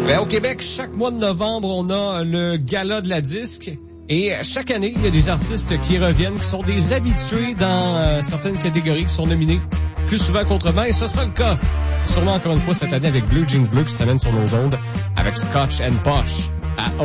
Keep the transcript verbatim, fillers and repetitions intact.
Ben, au Québec, chaque mois de novembre, on a le gala de la disque. Et chaque année, il y a des artistes qui reviennent, qui sont des habitués dans euh, certaines catégories, qui sont nominés plus souvent qu'autrement. Et ce sera le cas, sûrement encore une fois cette année avec Blue Jeans Bleu qui s'amène sur nos ondes avec Scotch and Posh à